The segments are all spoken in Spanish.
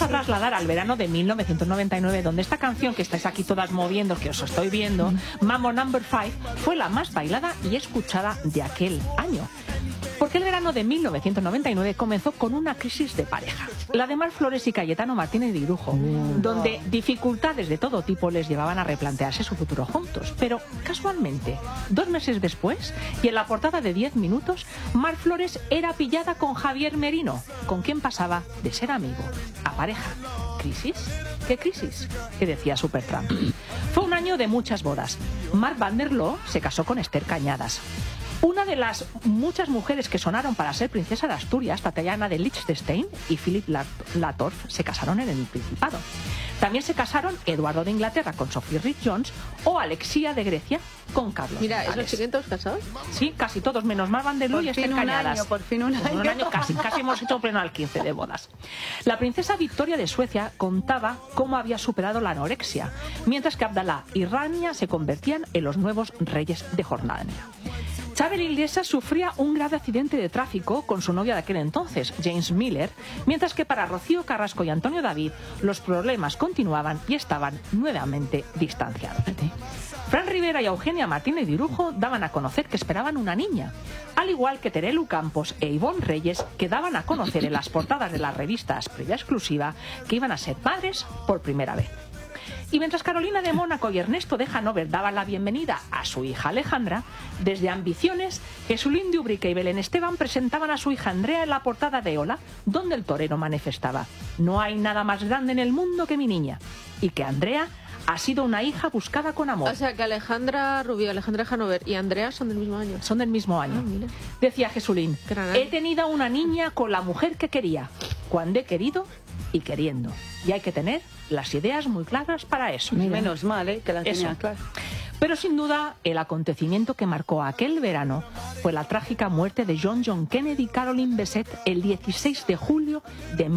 trasladar al verano de 1999, donde esta canción que estáis aquí todas moviendo, que os estoy viendo, Mambo Number 5, fue la más bailada y escuchada de aquel año. Porque el verano de 1999 comenzó con una crisis de pareja, la de Mar Flores y Cayetano Martínez de Irujo, donde dificultades de todo tipo les llevaban a replantearse su futuro juntos. Pero casualmente, 2 meses después, y en la portada de 10 minutos, Mar Flores era pillada con Javier Merino, con quien pasaba de ser amigo a pareja. ¿Crisis? ¿Qué crisis? Que decía Supertramp. Fue un año de muchas bodas. Marc van der Loo se casó con Esther Cañadas. Una de las muchas mujeres que sonaron para ser princesa de Asturias, Tatiana de Liechtenstein y Philip Latorf, se casaron en el Principado. También se casaron Eduardo de Inglaterra con Sophie Rhys-Jones o Alexia de Grecia con Carlos. Mira, González. ¿esos chiquitos casados? Sí, casi todos, menos Mar van der Loo y Esther Cañadas. Por fin un año. Casi hemos hecho pleno al 15 de bodas. La princesa Victoria de Suecia contaba cómo había superado la anorexia, mientras que Abdalá y Rania se convertían en los nuevos reyes de Jordania. Chabel Iglesias sufría un grave accidente de tráfico con su novia de aquel entonces, James Miller, mientras que para Rocío Carrasco y Antonio David los problemas continuaban y estaban nuevamente distanciados. Fran Rivera y Eugenia Martínez de Irujo daban a conocer que esperaban una niña, al igual que Terelu Campos e Ivonne Reyes, que daban a conocer en las portadas de las revistas Previa Exclusiva que iban a ser padres por primera vez. Y mientras Carolina de Mónaco y Ernesto de Hannover daban la bienvenida a su hija Alejandra, desde Ambiciones, Jesulín de Ubrique y Belén Esteban presentaban a su hija Andrea en la portada de Hola, donde el torero manifestaba: no hay nada más grande en el mundo que mi niña, y que Andrea ha sido una hija buscada con amor. O sea, que Alejandra Rubio, Alejandra de Hannover y Andrea son del mismo año. Son del mismo año. Mira. Decía Jesulín: Gran he tenido una niña con la mujer que quería, cuando he querido y queriendo. Y hay que tener las ideas muy claras para eso. Menos mal, que las tenía claras. Pero sin duda, el acontecimiento que marcó aquel verano fue la trágica muerte de John Kennedy Caroline Bessette el 16 de julio de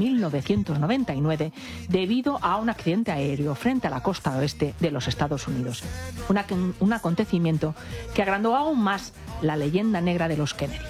1999 debido a un accidente aéreo frente a la costa oeste de los Estados Unidos. Un acontecimiento que agrandó aún más la leyenda negra de los Kennedy.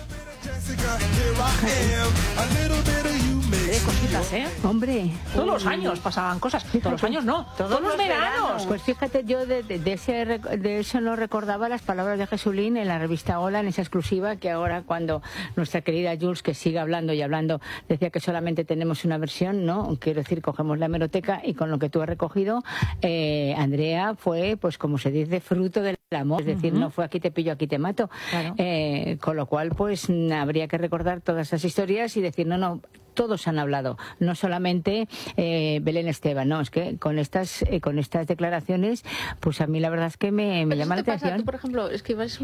Cositas, ¿eh? Hombre, todos los años pasaban cosas. Todos los años no, todos los veranos. Pues fíjate, yo de eso no recordaba las palabras de Jesulín en la revista Hola, en esa exclusiva, que ahora cuando nuestra querida Jules, que sigue hablando y hablando, decía que solamente tenemos una versión, ¿no? Quiero decir, cogemos la hemeroteca y con lo que tú has recogido, Andrea fue, pues como se dice, fruto del amor. Es decir, no fue aquí te pillo, aquí te mato. Claro. Con lo cual, pues habría que recordar todas esas historias y decir, no, todos han hablado, no solamente Belén Esteban, no, es que con estas declaraciones, pues a mí la verdad es que me llama la atención. Tú, por ejemplo, escribes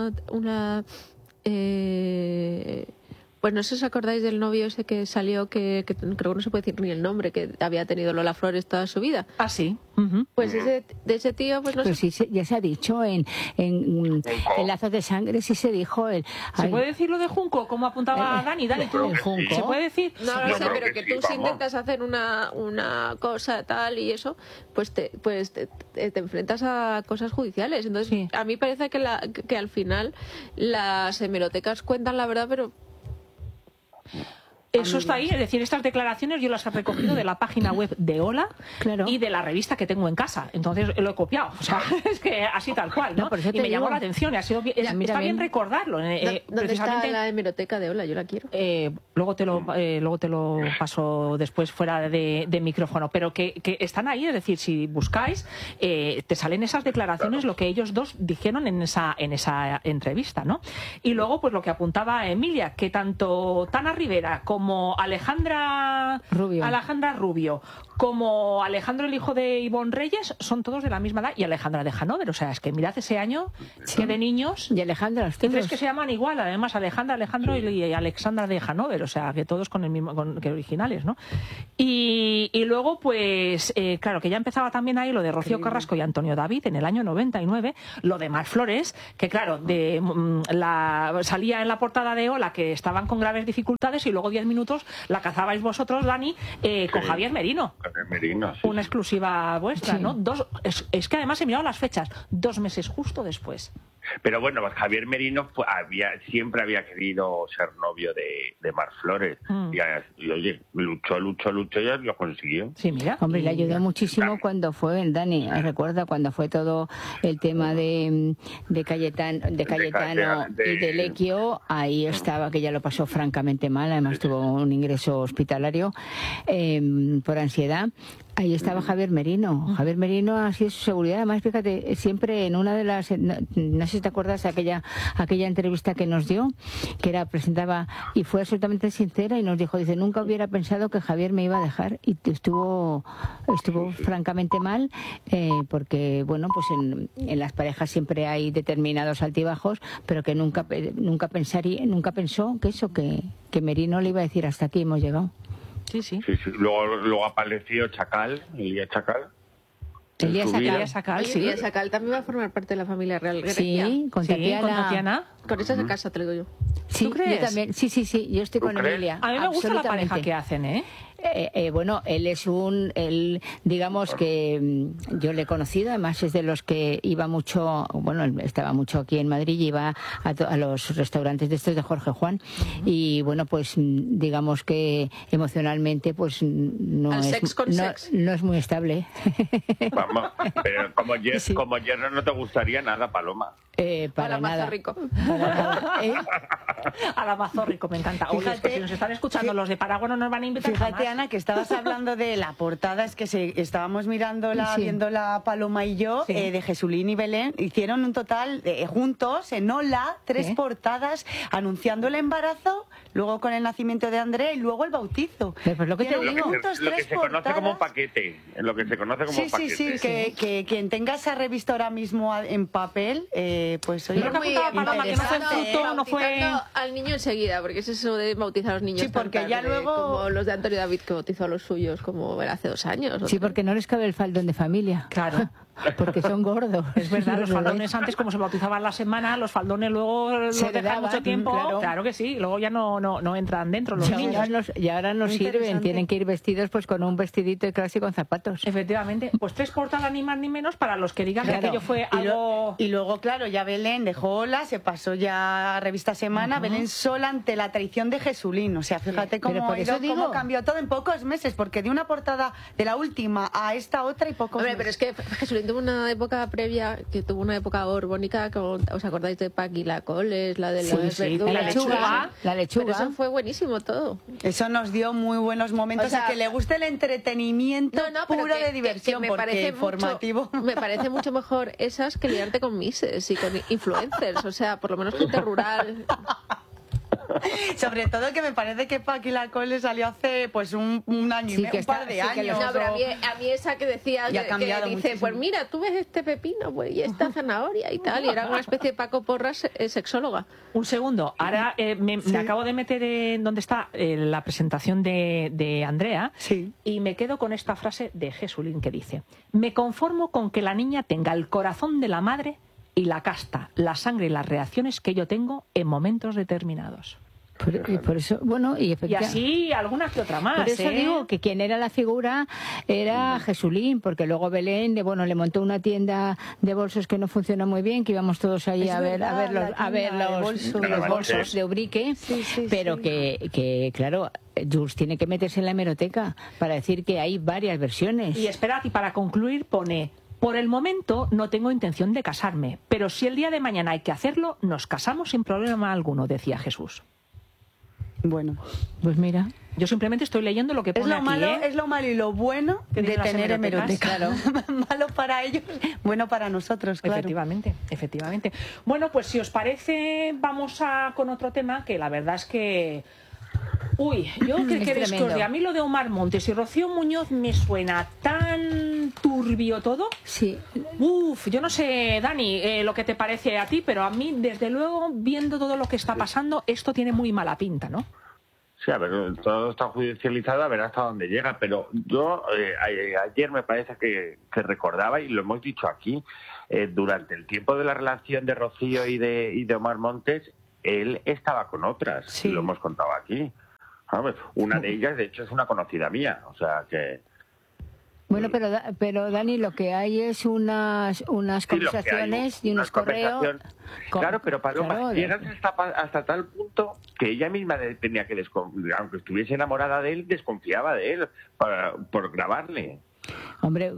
pues no sé si os acordáis del novio ese que salió, que creo que no se puede decir ni el nombre, que había tenido Lola Flores toda su vida. Ah, sí. Pues de ese tío, pues no sé. Sí, ya se ha dicho en Lazos de Sangre, sí se dijo. ¿Se puede decir lo de Junco, como apuntaba Dani? Dani, tú. ¿El Junco? ¿Se puede decir? No lo sé, pero que tú si intentas hacer una cosa tal y eso, pues te enfrentas a cosas judiciales. Entonces, sí. A mí parece que al final las hemerotecas cuentan la verdad, pero... Eso está ahí, es decir, estas declaraciones yo las he recogido de la página web de Hola, claro, y de la revista que tengo en casa. Entonces lo he copiado. O sea, es que así tal cual, ¿no? Y me llamó la atención. Está bien recordarlo. ¿Dónde está la hemeroteca de Hola? Yo la quiero. Luego te lo paso después fuera de micrófono. Pero que están ahí, es decir, si buscáis, te salen esas declaraciones, lo que ellos dos dijeron en esa entrevista, ¿no? Y luego, pues lo que apuntaba Emilia, que tanto Tana Rivera como Alejandra Rubio, como Alejandro, el hijo de Ivonne Reyes, son todos de la misma edad, y Alejandra de Hannover. O sea, es que mirad ese año, que de niños, y Alejandra, y tres que se llaman igual, además Alejandro y Alexandra de Hannover, o sea, que todos con el mismo, que originales, ¿no? Y luego, pues, claro, que ya empezaba también ahí lo de Rocío Carrasco y Antonio David en el año 99, lo de Mar Flores, que claro, salía en la portada de Hola que estaban con graves dificultades, y luego 10 minutos la cazabais vosotros, Dani, con Javier Merino. Merino, sí. Una exclusiva vuestra, sí. ¿No? Es que además he mirado las fechas, 2 meses justo después. Pero bueno, Javier Merino siempre había querido ser novio de Mar Flores. Y oye, luchó y ya lo consiguió. Sí, mira. Hombre, le ayudó muchísimo cuando fue, Dani, recuerda cuando fue todo el tema de Cayetano y de Lequio, ahí estaba, que ya lo pasó francamente mal, además tuvo un ingreso hospitalario por ansiedad. Ahí estaba Javier Merino. Javier Merino ha sido su seguridad. Además, fíjate, siempre en una de las... No sé si te acuerdas de aquella entrevista que nos dio, que presentaba y fue absolutamente sincera y nos dijo, dice, nunca hubiera pensado que Javier me iba a dejar. Y estuvo francamente mal porque, bueno, pues en las parejas siempre hay determinados altibajos, pero que nunca pensó que Merino le iba a decir hasta aquí hemos llegado. Sí. Luego apareció Elías Chacal. Elías Chacal también va a formar parte de la familia real. Sí, con Tatiana. Con esa se casa, te lo digo yo. Sí, ¿Tú crees? Yo también. Sí, yo estoy con Emilia. A mí me gusta la pareja que hacen, ¿eh? Bueno, él digamos que yo le he conocido, además es de los que iba mucho, bueno, estaba mucho aquí en Madrid y iba a los restaurantes de estos de Jorge Juan y bueno, pues digamos que emocionalmente pues no es muy estable. Vamos, pero como yerno no te gustaría nada, Paloma. Para nada. Rico. A la Mazorrico, me encanta. Oye, si nos están escuchando los de Paraguay no nos van a invitar. Fíjate, Ana, que estabas hablando de la portada, es que estábamos viendo la Paloma y yo, de Jesulín y Belén, hicieron un total, juntos, en Hola, 3 portadas, anunciando el embarazo, luego con el nacimiento de Andrea y luego el bautizo. Pues lo que te digo. Lo que se conoce como paquete. Sí, que quien tenga esa revista ahora mismo en papel, pues oye, lo que apuntaba Paloma, que no fue fruto, no fue... al niño enseguida, porque es eso de bautizar a los niños. Sí, porque ya luego... Como los de Antonio David, que bautizó a los suyos como era hace 2 años. Sí, porque no les cabe el faldón de familia. Claro. Porque son gordos. Es verdad, los faldones antes, como se bautizaban la semana, los faldones luego los dejan mucho tiempo. Claro que sí, luego ya no entran dentro los niños. Y ahora no sirven, tienen que ir vestidos pues con un vestidito de clase y con zapatos. Efectivamente, pues 3 portadas ni más ni menos para los que digan que aquello fue algo... Y luego, claro, ya Belén dejó Hola, se pasó ya a Revista Semana, Belén sola ante la traición de Jesulín. O sea, fíjate cómo cambió todo en pocos meses, porque de una portada de la última a esta otra y pocos meses. Pero es que Jesulín tuvo una época previa, que tuvo una época borbónica, ¿os acordáis de Paqui la Coles, la de las verduras? La lechuga. Pero eso fue buenísimo todo. Eso nos dio muy buenos momentos. O sea, que le guste el entretenimiento puro de diversión, porque informativo. Me parece mucho mejor esas que liarte con mises y con influencers, o sea, por lo menos gente rural. Sobre todo que me parece que Paqui la Cole salió hace pues un año y medio, un par de años. No, pero a mí esa que decía, que dice, muchísimo. Pues mira, tú ves este pepino pues, y esta zanahoria y tal, y era una especie de Paco Porras sexóloga. Un segundo, ahora me acabo de meter en donde está la presentación de Andrea y me quedo con esta frase de Jesulín que dice: me conformo con que la niña tenga el corazón de la madre y la casta, la sangre y las reacciones que yo tengo en momentos determinados. Por eso, bueno, y así alguna que otra más. Por eso digo que quien era la figura era Jesulín, porque luego Belén le montó una tienda de bolsos que no funcionó muy bien, que íbamos todos ahí a ver los bolsos de Ubrique, pero que claro, Jules tiene que meterse en la hemeroteca para decir que hay varias versiones. Y esperad, y para concluir pone: por el momento no tengo intención de casarme, pero si el día de mañana hay que hacerlo, nos casamos sin problema alguno, decía Jesús. Bueno, pues mira, yo simplemente estoy leyendo lo que pone aquí. Es lo malo y lo bueno de tener hemeroteca. Claro. Malo para ellos, bueno para nosotros, claro. Efectivamente. Bueno, pues si os parece, vamos con otro tema que la verdad es que... Uy, yo creo que a mí lo de Omar Montes y Rocío Muñoz me suena tan turbio todo. Sí. Uf, yo no sé, Dani, lo que te parece a ti, pero a mí, desde luego, viendo todo lo que está pasando, esto tiene muy mala pinta, ¿no? Sí, a ver, todo está judicializado, a ver hasta dónde llega, pero yo ayer me parece que recordaba, y lo hemos dicho aquí, durante el tiempo de la relación de Rocío y de Omar Montes, él estaba con otras, lo hemos contado aquí. ¿Sabes? Una de ellas, de hecho, es una conocida mía, o sea que... Bueno, pero Dani, lo que hay es unas conversaciones y unos correos. Claro, pero Paloma, llegas hasta tal punto que ella misma tenía que, aunque estuviese enamorada de él, desconfiaba de él por grabarle. Hombre,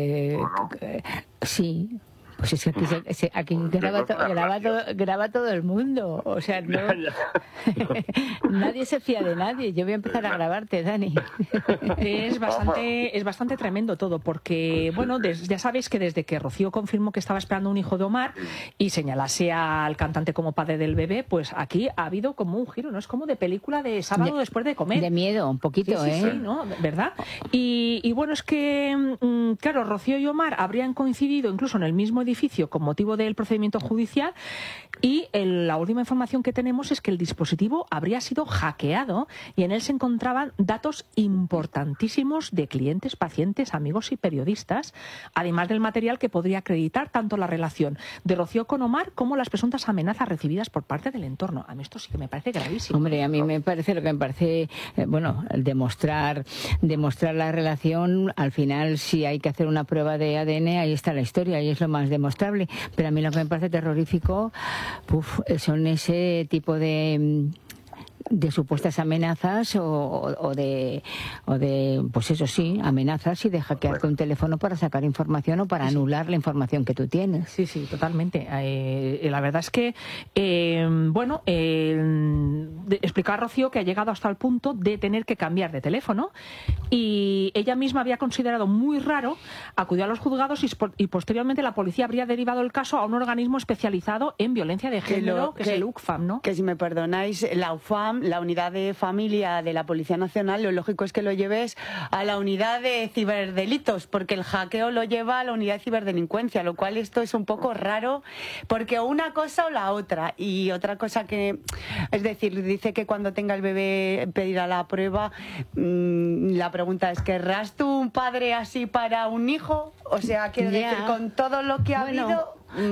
sí. Pues es que aquí graba todo el mundo. O sea, no, nadie se fía de nadie. Yo voy a empezar a grabarte, Dani. Es bastante tremendo todo, porque, bueno, ya sabéis que desde que Rocío confirmó que estaba esperando un hijo de Omar y señalase al cantante como padre del bebé, pues aquí ha habido como un giro, ¿no? Es como de película de sábado después de comer. De miedo, un poquito, Sí, ¿no? ¿Verdad? Y bueno, es que, claro, Rocío y Omar habrían coincidido incluso en el mismo edificio con motivo del procedimiento judicial, y la última información que tenemos es que el dispositivo habría sido hackeado y en él se encontraban datos importantísimos de clientes, pacientes, amigos y periodistas, además del material que podría acreditar tanto la relación de Rocío con Omar como las presuntas amenazas recibidas por parte del entorno. A mí esto sí que me parece gravísimo. Hombre, a mí me parece demostrar la relación. Al final, si hay que hacer una prueba de ADN, ahí está la historia y es lo más demostrable. Pero a mí lo que me parece terrorífico son ese tipo de supuestas amenazas o de pues eso sí, amenazas y de hackearte un teléfono para sacar información o para anular la información que tú tienes. Sí, totalmente. La verdad es que explicaba Rocío que ha llegado hasta el punto de tener que cambiar de teléfono, y ella misma había considerado muy raro, acudió a los juzgados y posteriormente la policía habría derivado el caso a un organismo especializado en violencia de género, que es el UCFAM, ¿no? Que si me perdonáis, la UFAM, la unidad de familia de la Policía Nacional, lo lógico es que lo lleves a la unidad de ciberdelitos, porque el hackeo lo lleva a la unidad de ciberdelincuencia, lo cual esto es un poco raro, porque una cosa o la otra. Y otra cosa que, es decir, dice que cuando tenga el bebé pedirá la prueba. La pregunta es, ¿querrás tú un padre así para un hijo? O sea, quiero decir, con todo lo que ha habido...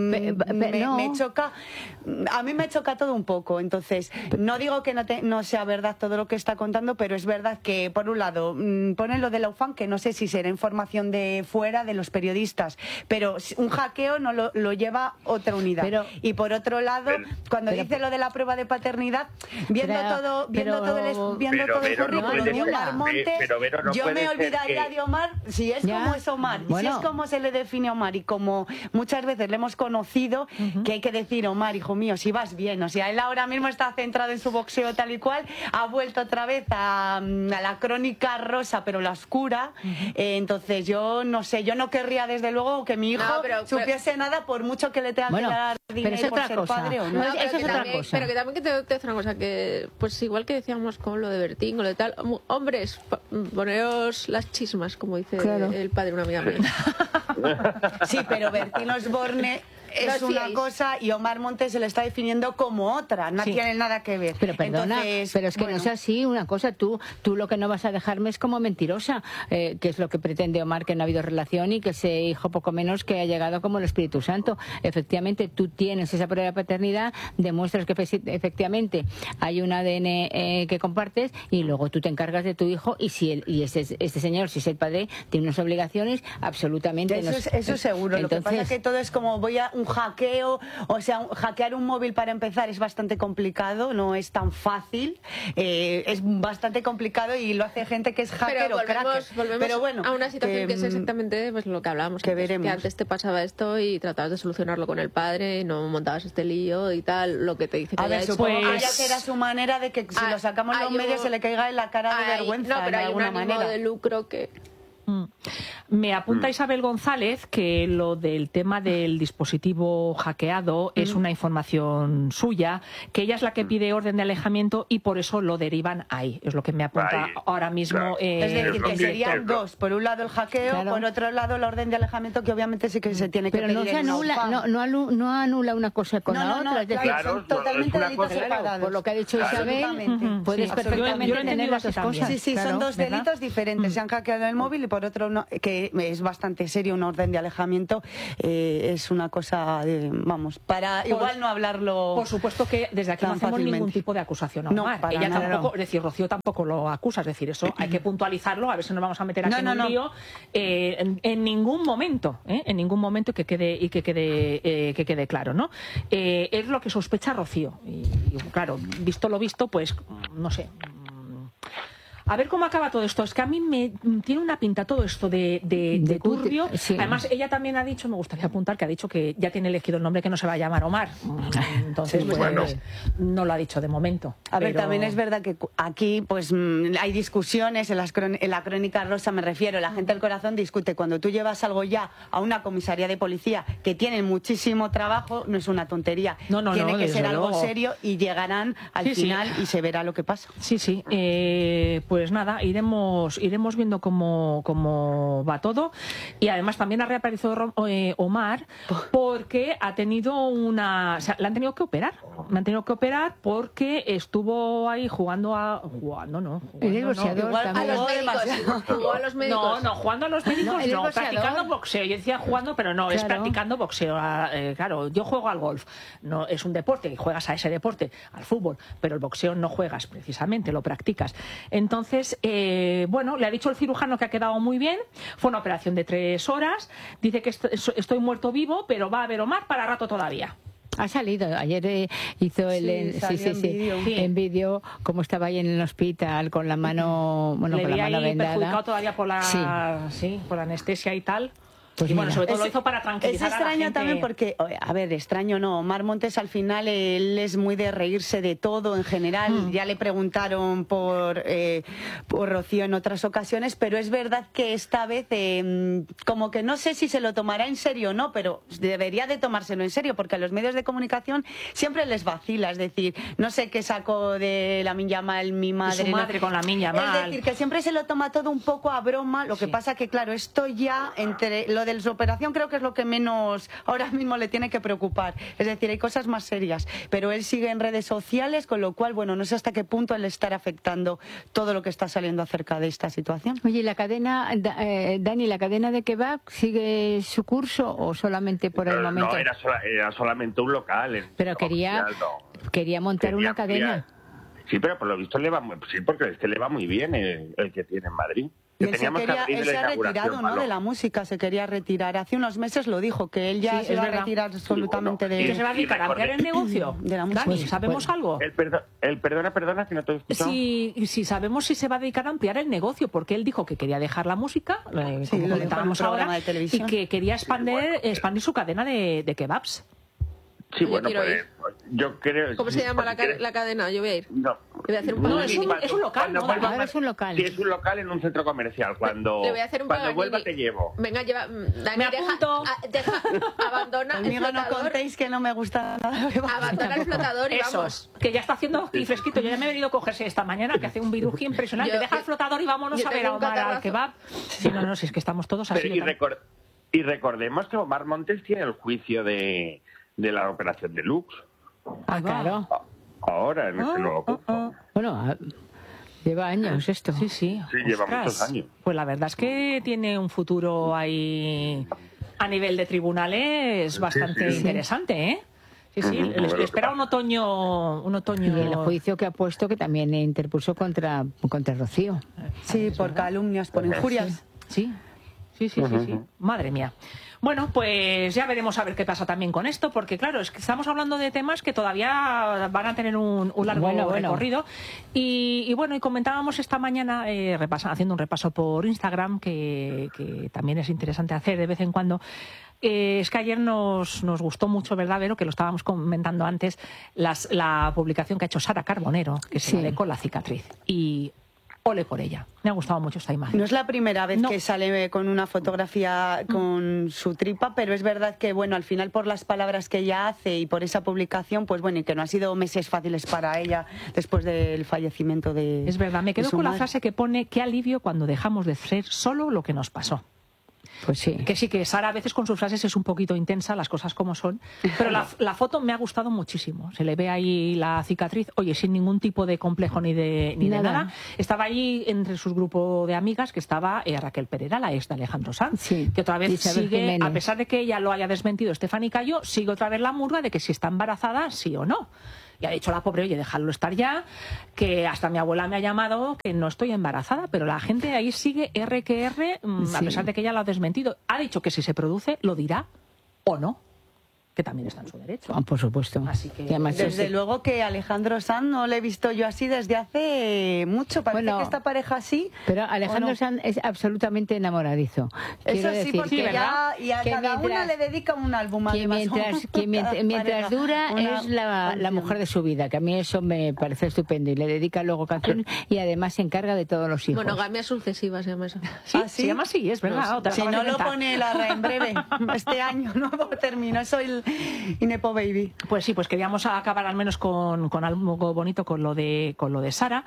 me choca, a mí me choca todo un poco. Entonces, no digo que no sea verdad todo lo que está contando, pero es verdad que, por un lado, pone lo de la UFAM, que no sé si será información de fuera, de los periodistas, pero un hackeo no lo lleva otra unidad. Y por otro lado, cuando dice lo de la prueba de paternidad, viendo todo el currículum de Omar Montes, yo me olvidaría de Omar, si es como es Omar, si es como se le define a Omar, y como muchas veces le hemos conocido, que hay que decir, Omar, hijo mío, si vas bien. O sea, él ahora mismo está centrado en su boxeo tal y cual, ha vuelto otra vez a la crónica rosa, pero la oscura. Entonces yo no sé, yo no querría desde luego que mi hijo supiese nada, por mucho que le tenga que dar dinero por ser padre o no. Eso es otra cosa. Pero que también que te digo una cosa, que pues igual que decíamos con lo de Bertín o lo de tal, hombres, poneos las chismas, como dice el padre de una amiga mía. Sí, pero Bertín Osborne es una cosa y Omar Montes se le está definiendo como otra, no tiene nada que ver. Pero perdona, pero es que no es así. Una cosa, tú lo que no vas a dejarme es como mentirosa, que es lo que pretende Omar, que no ha habido relación y que ese hijo poco menos que ha llegado como el Espíritu Santo. Efectivamente, tú tienes esa prueba de paternidad, demuestras que efectivamente hay un ADN que compartes, y luego tú te encargas de tu hijo, y si este señor, si es el padre, tiene unas obligaciones absolutamente. Eso seguro. Lo que pasa es que todo es como un hackeo, o sea, hackear un móvil para empezar es bastante complicado, no es tan fácil, es bastante complicado y lo hace gente que es hacker o cracker. Volvemos a una situación que es exactamente pues, lo que hablábamos antes, que antes te pasaba esto y tratabas de solucionarlo con el padre y no montabas este lío y tal, lo que te dice que haya hecho. Ya que era su manera de que si lo sacamos los medios se le caiga en la cara de vergüenza. No, pero hay un ánimo de lucro que... Me apunta Isabel González que lo del tema del dispositivo hackeado es una información suya, que ella es la que pide orden de alejamiento y por eso lo derivan ahí. Es lo que me apunta ahora mismo. Es decir, que serían dos. Por un lado el hackeo, por otro lado la orden de alejamiento, que obviamente sí que se tiene que pedir. Pero no se anula, no anula una cosa con la otra. Es decir, son totalmente delitos separados. Por lo que ha dicho Isabel, puedes perfectamente tener las dos cosas. Sí, son dos delitos diferentes. Se han hackeado el móvil y por otro, que es bastante serio, una orden de alejamiento, es una cosa, vamos, para igual no hablarlo. Por supuesto que desde aquí no hacemos ningún tipo de acusación a Omar. No, ella tampoco, es decir, Rocío tampoco lo acusa, es decir, eso hay que puntualizarlo, a ver si nos vamos a meter aquí en un lío. En ningún momento, en ningún momento, que quede claro, ¿no? Es lo que sospecha Rocío. Y claro, visto lo visto, pues no sé. A ver cómo acaba todo esto. Es que a mí me tiene una pinta todo esto de turbio. Sí. Además, ella también ha dicho, me gustaría apuntar, que ha dicho que ya tiene elegido el nombre, que no se va a llamar Omar. Entonces, sí, pues, bueno, no lo ha dicho de momento. A ver, también es verdad que aquí pues hay discusiones, en la crónica rosa me refiero, la gente del corazón discute. Cuando tú llevas algo ya a una comisaría de policía que tienen muchísimo trabajo, no es una tontería. Tiene que ser algo serio y llegarán al final y se verá lo que pasa. Sí, sí. Pues nada, iremos viendo cómo va todo. Y además también ha reaparecido Omar, porque ha tenido o sea, le han tenido que operar. Le han tenido que operar porque estuvo ahí jugando a los médicos. No, jugando a los médicos no, practicando boxeo. Yo decía jugando, pero no, es practicando boxeo. Claro, yo juego al golf. No, es un deporte y juegas a ese deporte, al fútbol, pero el boxeo no juegas precisamente, lo practicas. Entonces, bueno, le ha dicho el cirujano que ha quedado muy bien. Fue una operación de 3 horas. Dice que estoy muerto vivo, pero va a haber Omar para rato todavía. Ha salido, ayer hizo en vídeo cómo estaba ahí en el hospital con la mano, con la mano vendada. Perjudicado todavía por la anestesia y tal. Pues y bueno, sobre todo lo hizo para tranquilizar a la gente. Es extraño también porque, a ver, extraño no, Omar Montes al final él es muy de reírse de todo en general. Ya le preguntaron por Rocío en otras ocasiones, pero es verdad que esta vez como que no sé si se lo tomará en serio o no, pero debería de tomárselo en serio porque a los medios de comunicación siempre les vacila. Es decir, no sé qué sacó de Lamine Yamal mi madre. Su madre con Lamine Yamal. Es decir, que siempre se lo toma todo un poco a broma. Lo que pasa que, claro, esto ya entre lo de su operación creo que es lo que menos ahora mismo le tiene que preocupar. Es decir, hay cosas más serias, pero él sigue en redes sociales, con lo cual, bueno, no sé hasta qué punto le estará afectando todo lo que está saliendo acerca de esta situación. Oye, la cadena, Dani, ¿la cadena de kebab sigue su curso o solamente por el momento? No, era solamente un local. Pero quería montar una cadena. Sí, pero por lo visto le va porque le va muy bien el que tiene en Madrid. Él se ha retirado, ¿no?, de la música, se quería retirar. Hace unos meses lo dijo, que él ya se va a retirar absolutamente de... ¿Que se va a dedicar a ampliar el negocio? De la música. Dani, ¿sabemos algo? Perdona, que no te he escuchado. Si sabemos si se va a dedicar a ampliar el negocio, porque él dijo que quería dejar la música, como comentábamos ahora, y que quería expandir su cadena de kebabs. Sí, bueno, pues yo creo... ¿Cómo se llama la cadena? Yo voy a ir. No, es un local. Ahora es un local. Sí, es un local en un centro comercial. Cuando vuelva te llevo. Venga, Dani, me apunto. Abandona el flotador. No contéis que no me gusta nada. Abandona el flotador y vamos. Que ya está haciendo y fresquito. Yo ya me he venido a cogerse esta mañana, que hace un viruji impresionante. Deja el flotador y vámonos a ver a Omar al kebab. Sí, no, si es que estamos todos así. Y recordemos que Omar Montes tiene el juicio de la operación Deluxe. Claro. Ahora, en este nuevo curso. Bueno, lleva años esto. Sí, lleva muchos años. Pues la verdad es que tiene un futuro ahí a nivel de tribunales bastante interesante, ¿eh? Sí, le espera un otoño. Y el juicio que ha puesto, que también interpuso contra Rocío. Sí, por calumnias, por injurias. Sí. Madre mía. Bueno, pues ya veremos a ver qué pasa también con esto, porque claro, es que estamos hablando de temas que todavía van a tener un largo recorrido. Y bueno, y comentábamos esta mañana, haciendo un repaso por Instagram, que también es interesante hacer de vez en cuando. Es que ayer nos gustó mucho, ¿verdad, Vero? Que lo estábamos comentando antes, la publicación que ha hecho Sara Carbonero, que se llama Con la cicatriz. Y ole por ella. Me ha gustado mucho esta imagen. No es la primera vez que sale con una fotografía con su tripa, pero es verdad que, bueno, al final por las palabras que ella hace y por esa publicación, pues bueno, y que no ha sido meses fáciles para ella después del fallecimiento de... Es verdad, me quedo con la frase que pone: qué alivio cuando dejamos de ser solo lo que nos pasó. Pues sí. Que Sara a veces con sus frases es un poquito intensa, las cosas como son, pero la foto me ha gustado muchísimo. Se le ve ahí la cicatriz, oye, sin ningún tipo de complejo ni de nada. Estaba allí entre sus grupos de amigas, que estaba Raquel Pereira, la ex de Alejandro Sanz, que otra vez sigue, Jiménez. A pesar de que ella lo haya desmentido Estefany Cayo, sigue otra vez la murga de que si está embarazada, sí o no. Y ha dicho la pobre, oye, déjalo estar ya, que hasta mi abuela me ha llamado que no estoy embarazada, pero la gente ahí sigue R que R, a pesar de que ella lo ha desmentido. Ha dicho que si se produce, lo dirá o no, que también está en su derecho. Por supuesto. Así que, desde luego que Alejandro Sanz no le he visto yo así desde hace mucho. Parece que esta pareja así. Pero Alejandro Sanz es absolutamente enamoradizo. Eso sí, porque y a cada una le dedica un álbum. Mientras dura es la mujer de su vida, que a mí eso me parece estupendo. Y le dedica luego canciones y además se encarga de todos los hijos. Monogamia sucesiva se llama eso. ¿Sí? Se llama así, es verdad. Si no lo pone la en breve, este año no termino. Soy y Nepo Baby. Pues sí, pues queríamos acabar al menos con algo bonito, con lo de Sara.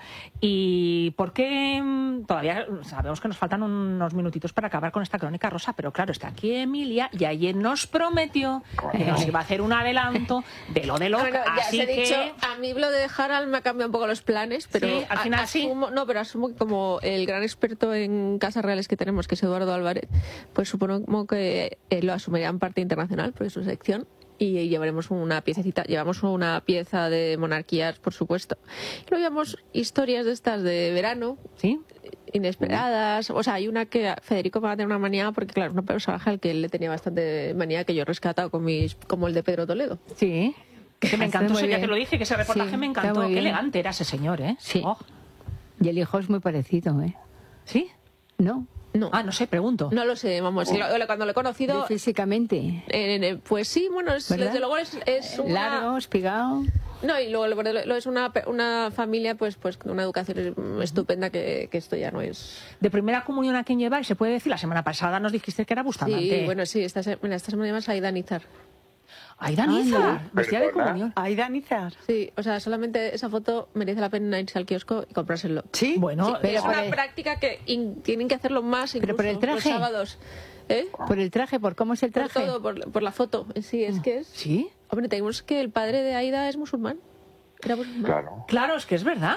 ¿Y por qué? Todavía sabemos que nos faltan unos minutitos para acabar con esta crónica rosa, pero claro, está aquí Emilia y ayer nos prometió que nos iba a hacer un adelanto de lo de Locke. Bueno, ya así se he dicho, que... a mí lo de Harald me ha cambiado un poco los planes, pero sí, al final asumo, no, pero asumo que como el gran experto en casas reales que tenemos, que es Eduardo Álvarez, pues supongo que lo asumirá en parte internacional, porque es su sección. Y llevaremos una piececita, llevamos una pieza de monarquías, por supuesto. Y luego llevamos historias de estas de verano, ¿sí? Inesperadas. O sea, hay una que Federico va a tener una manía, porque claro, es un personaje al que él le tenía bastante manía, que yo he rescatado como el de Pedro Toledo. Sí, que me encantó ese día que lo dije, que ese reportaje me encantó. Qué elegante era ese señor, ¿eh? Sí. Oh. Y el hijo es muy parecido, ¿eh? ¿Sí? No. No. Ah, no sé, pregunto. No lo sé, vamos. Cuando lo he conocido. Físicamente. Pues sí, bueno, desde luego es una... largo, espigado. No, y luego es una familia, pues con una educación estupenda, que esto ya no es. ¿De primera comunión a quién lleváis? Se puede decir, la semana pasada nos dijiste que era Bustamante. Sí, bueno, sí, esta semana llevas a Aida Nízar. ¿Aida Nízar? ¿Vestida de comunión? ¿Aida Nízar? Sí, o sea, solamente esa foto merece la pena irse al kiosco y comprárselo. Sí, bueno, sí, pero es una práctica que tienen que hacerlo más, incluso pero por el traje, los sábados. Por el traje, por cómo es el traje. Por todo, por la foto en sí, es que es. ¿Sí? Hombre, tenemos que el padre de Aida es musulmán. Era musulmán. Claro, es que es verdad.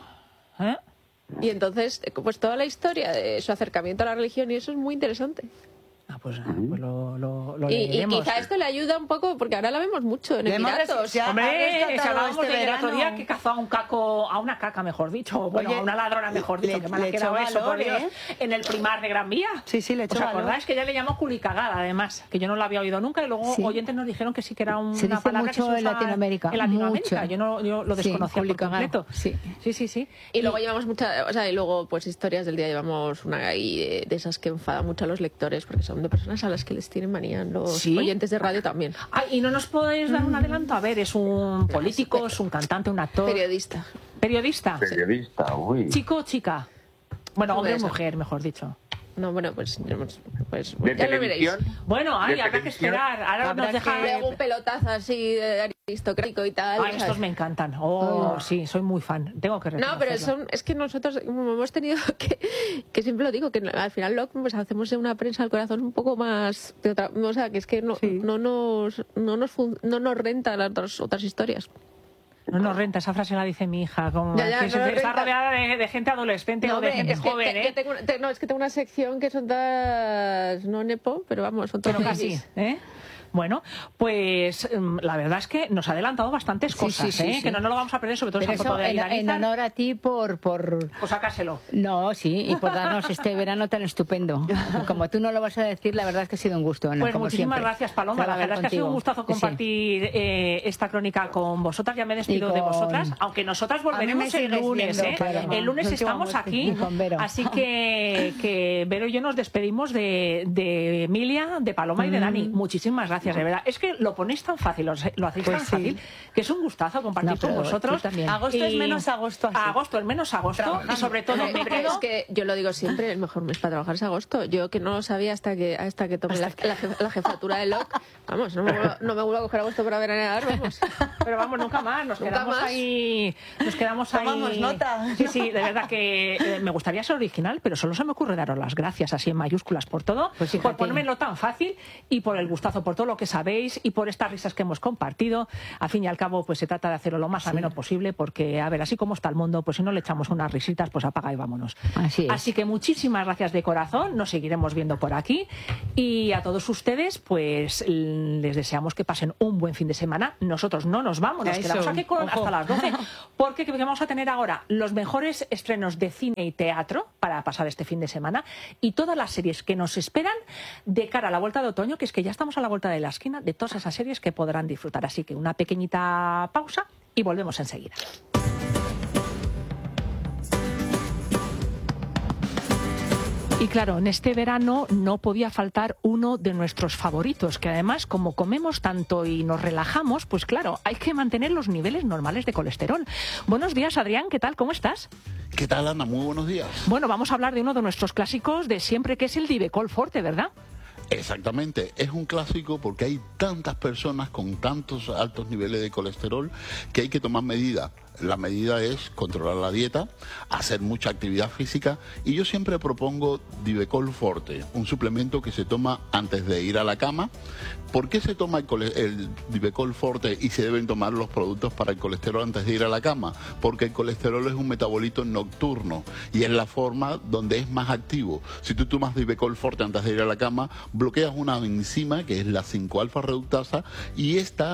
Y entonces, pues toda la historia de su acercamiento a la religión y eso es muy interesante. Ah, pues lo y leeremos. quizá esto le ayuda un poco, porque ahora la vemos mucho en Emiratos. Hombre, hablábamos del otro día que cazó a una caca, mejor dicho. Bueno, a una ladrona, mejor dicho. Que mal ha quedado eso, por Dios. En el Primar de Gran Vía. Sí, le echó valor. ¿Os acordáis que ella le llamó culicagada, además? Que yo no la había oído nunca y luego oyentes nos dijeron que sí que era una palabra que se usa en Latinoamérica. En Latinoamérica. Yo lo desconocía por completo. Sí. Y luego llevamos muchas, o sea, y luego pues historias del día, llevamos una ahí de esas que enfada mucho a los lectores, porque son de personas a las que les tienen manía, los oyentes de radio también. ¿Y no nos podéis dar un adelanto? A ver, ¿es un político, es un cantante, un actor? Periodista. ¿Periodista? Uy. ¿Chico o chica? Bueno, hombre o mujer, mejor dicho. No, bueno, pues ¿De ya lo veréis. Bueno, habrá que esperar. Ahora nos deja luego un pelotazo así aristocrático y tal. Estos me encantan. Sí, soy muy fan. Tengo que reconocerlo. No, pero es que nosotros hemos tenido que siempre lo digo, que al final pues hacemos una prensa al corazón un poco más de otra, o sea, que es que no nos renta las otras historias. No nos renta, esa frase la dice mi hija. Está rodeada de gente adolescente o de gente joven, ¿eh? Es que tengo una sección que son todas no nepo, pero vamos, son todas. Pero casi, ¿eh? Bueno, pues la verdad es que nos ha adelantado bastantes cosas, que no nos lo vamos a perder, sobre todo esa foto de Aida Nízar. En honor a ti por sacárselo. No, sí, y por darnos este verano tan estupendo. Como tú no lo vas a decir, la verdad es que ha sido un gusto. Pues muchísimas gracias, Paloma. La verdad es que ha sido un gustazo compartir esta crónica con vosotras. Ya me despido de vosotras, aunque nosotras volveremos el lunes. El lunes estamos aquí, así que Vero y yo nos despedimos de Emilia, de Paloma y de Dani. Muchísimas gracias. gracias, de verdad. Es que lo ponéis tan fácil, lo hacéis tan fácil, que es un gustazo compartir con vosotros. Agosto es menos agosto. Así. Agosto es menos agosto y sobre todo es que yo lo digo siempre, el mejor mes para trabajar es agosto. Yo que no lo sabía hasta que tomé la jefatura de LOC. Vamos, no me vuelvo a coger agosto para veranear, vamos. Pero vamos, nunca más, nos quedamos ahí. Tomamos nota. Sí, de verdad que me gustaría ser original, pero solo se me ocurre daros las gracias así en mayúsculas por todo, por ponérmelo tan fácil y por el gustazo, por todo lo que sabéis y por estas risas que hemos compartido. Al fin y al cabo, pues se trata de hacerlo lo más ameno posible, porque, a ver, así como está el mundo, pues si no le echamos unas risitas, pues apaga y vámonos. Así que muchísimas gracias de corazón, nos seguiremos viendo por aquí y a todos ustedes, pues les deseamos que pasen un buen fin de semana. Nosotros no nos vamos, nos quedamos aquí hasta las 12, porque vamos a tener ahora los mejores estrenos de cine y teatro para pasar este fin de semana y todas las series que nos esperan de cara a la vuelta de otoño, que es que ya estamos a la vuelta de la esquina de todas esas series que podrán disfrutar. Así que una pequeñita pausa y volvemos enseguida. Y claro, en este verano no podía faltar uno de nuestros favoritos, que además, como comemos tanto y nos relajamos, pues claro, hay que mantener los niveles normales de colesterol. Buenos días, Adrián, ¿qué tal? ¿Cómo estás? ¿Qué tal, Ana? Muy buenos días. Bueno, vamos a hablar de uno de nuestros clásicos de siempre, que es el Divecol Forte, ¿verdad? Exactamente, es un clásico porque hay tantas personas con tantos altos niveles de colesterol que hay que tomar medidas. La medida es controlar la dieta, hacer mucha actividad física y yo siempre propongo Divecol Forte, un suplemento que se toma antes de ir a la cama. ¿Por qué se toma el Divecol Forte y se deben tomar los productos para el colesterol antes de ir a la cama? Porque el colesterol es un metabolito nocturno y es la forma donde es más activo. Si tú tomas Divecol Forte antes de ir a la cama, bloqueas una enzima que es la 5-alfa reductasa y esta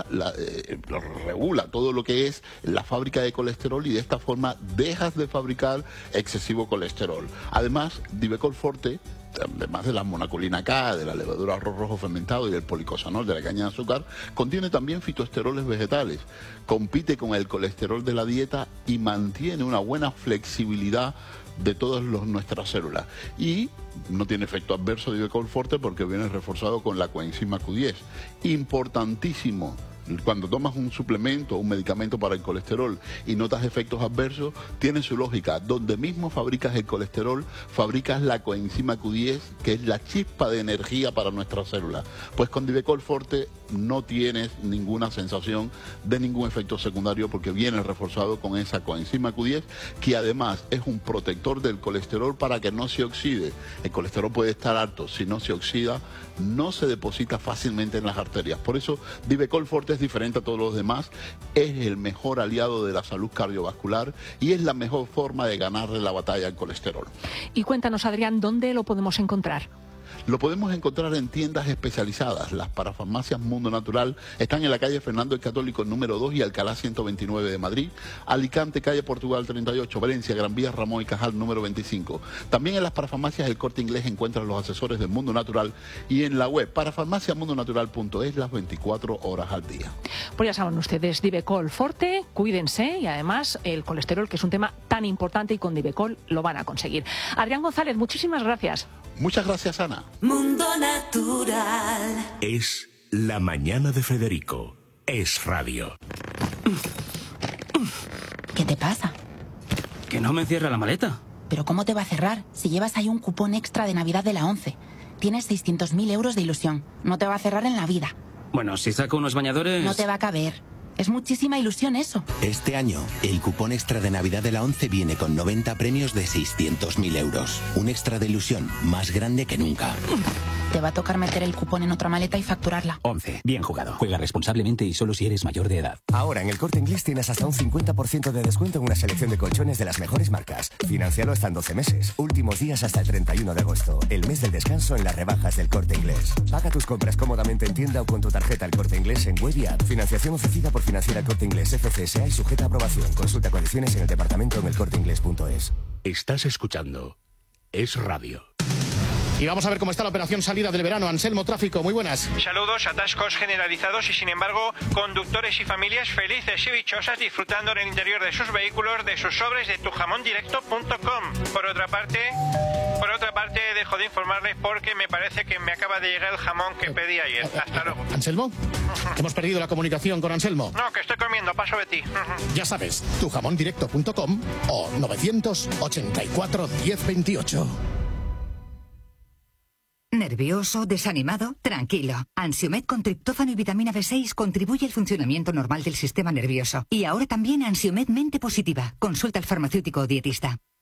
regula todo lo que es la fábrica de colesterol y de esta forma dejas de fabricar excesivo colesterol. Además, Divecol Forte, además de la monacolina K, de la levadura arroz rojo fermentado y del policosanol de la caña de azúcar, contiene también fitoesteroles vegetales. Compite con el colesterol de la dieta y mantiene una buena flexibilidad de todas nuestras células. Y no tiene efecto adverso Divecol Forte porque viene reforzado con la coenzima Q10. Importantísimo. Cuando tomas un suplemento o un medicamento para el colesterol y notas efectos adversos, tiene su lógica. Donde mismo fabricas el colesterol, fabricas la coenzima Q10, que es la chispa de energía para nuestras células. Pues con Divecol Forte no tienes ninguna sensación de ningún efecto secundario porque viene reforzado con esa coenzima Q10, que además es un protector del colesterol para que no se oxide. El colesterol puede estar alto, si no se oxida, no se deposita fácilmente en las arterias. Por eso Divecol Forte es diferente a todos los demás, es el mejor aliado de la salud cardiovascular y es la mejor forma de ganarle la batalla al colesterol. Y cuéntanos, Adrián, ¿dónde lo podemos encontrar? Lo podemos encontrar en tiendas especializadas. Las parafarmacias Mundo Natural están en la calle Fernando el Católico número 2 y Alcalá 129 de Madrid, Alicante, calle Portugal 38, Valencia, Gran Vía, Ramón y Cajal número 25. También en las parafarmacias El Corte Inglés encuentran los asesores del Mundo Natural y en la web parafarmaciamundonatural.es las 24 horas al día. Pues ya saben ustedes, Divecol Forte, cuídense y además el colesterol, que es un tema tan importante, y con Divecol lo van a conseguir. Adrián González, muchísimas gracias. Muchas gracias, Ana. Mundo Natural. Es la mañana de Federico. Es radio. ¿Qué te pasa? Que no me cierra la maleta. ¿Pero cómo te va a cerrar si llevas ahí un cupón extra de Navidad de la 11? Tienes 600.000 euros de ilusión. No te va a cerrar en la vida. Bueno, si saco unos bañadores... No te va a caber. Es muchísima ilusión eso. Este año, el cupón extra de Navidad de la 11 viene con 90 premios de 600.000 euros. Un extra de ilusión más grande que nunca. Te va a tocar meter el cupón en otra maleta y facturarla. 11. Bien jugado. Juega responsablemente y solo si eres mayor de edad. Ahora en El Corte Inglés tienes hasta un 50% de descuento en una selección de colchones de las mejores marcas. Financialo hasta en 12 meses. Últimos días hasta el 31 de agosto. El mes del descanso en las rebajas del Corte Inglés. Paga tus compras cómodamente en tienda o con tu tarjeta El Corte Inglés en web y app. Financiación ofrecida por Financiera El Corte Inglés FCSA y sujeta a aprobación. Consulta condiciones en el departamento en elcorteinglés.es. Estás escuchando Es Radio. Y vamos a ver cómo está la operación salida del verano. Anselmo, tráfico, muy buenas. Saludos, atascos generalizados y sin embargo conductores y familias felices y dichosas disfrutando en el interior de sus vehículos de sus sobres de tujamondirecto.com. Por otra parte, dejo de informarles porque me parece que me acaba de llegar el jamón que pedí ayer. Hasta luego. ¿Anselmo? Hemos perdido la comunicación con Anselmo. No, que estoy comiendo, paso de ti. Ya sabes, tujamondirecto.com o 984 1028. ¿Nervioso? ¿Desanimado? Tranquilo. Ansiomed con triptófano y vitamina B6 contribuye al funcionamiento normal del sistema nervioso. Y ahora también Ansiomed Mente Positiva. Consulta al farmacéutico o dietista.